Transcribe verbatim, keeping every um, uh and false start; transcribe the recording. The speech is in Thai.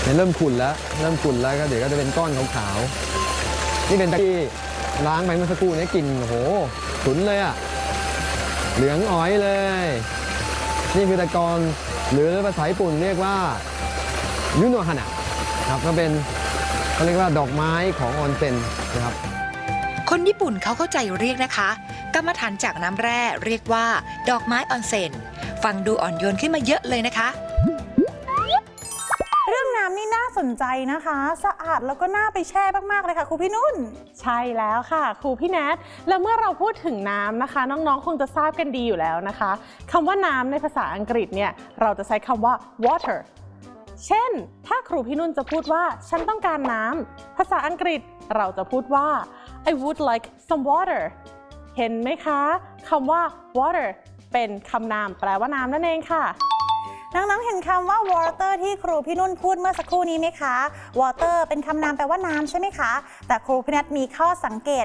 เนี่ยเริ่มขุ่นแล้วเริ่มขุ่นแล้วก็เดี๋ยวก็จะเป็นก้อนขาวๆนี่เป็นตะกี้ล้างไปเมื่อสักครู่นี้กลิ่นโอ้โหฉุนเลยอะเหลืองอ๋อยเลยนี่คือตะกอนหรือภาษาญี่ปุ่นเรียกว่ายุโนฮานะครับก็เป็นเขาเรียกว่าดอกไม้ของออนเซ็นนะครับคนญี่ปุ่นเขาเข้าใจเรียกนะคะกรรมฐานจากน้ำแร่เรียกว่าดอกไม้ออนเซ็นฟังดูอ่อนโยนขึ้นมาเยอะเลยนะคะเรื่องน้ำนี่น่าสนใจนะคะสะอาดแล้วก็น่าไปแช่มากๆเลยค่ะครูพี่นุ่นใช่แล้วค่ะครูพี่แนทแล้วเมื่อเราพูดถึงน้ำนะคะน้องๆคงจะทราบกันดีอยู่แล้วนะคะคำว่าน้ำในภาษาอังกฤษเนี่ยเราจะใช้คำว่า water เช่นถ้าครูพี่นุ่นจะพูดว่าฉันต้องการน้ำภาษาอังกฤษเราจะพูดว่า I would like some water เห็นไหมคะคำว่า water เป็นคำนามแปลว่าน้ำนั่นเองค่ะน้องๆเห็นคำว่า water ที่ครูพี่นุ่นพูดเมื่อสักครู่นี้ไหมคะ water เป็นคำนามแปลว่าน้ำใช่ไหมคะแต่ครูพี่นัทมีข้อสังเกต